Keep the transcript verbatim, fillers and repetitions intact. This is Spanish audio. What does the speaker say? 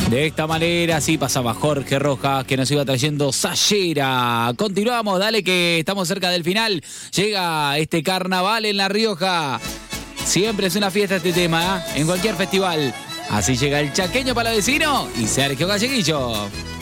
De esta manera, sí pasaba Jorge Rojas, que nos iba trayendo Sayera. Continuamos, dale que estamos cerca del final. Llega este carnaval en La Rioja. Siempre es una fiesta este tema, ¿eh? En cualquier festival. Así llega el chaqueño palavecino y Sergio Galleguillo.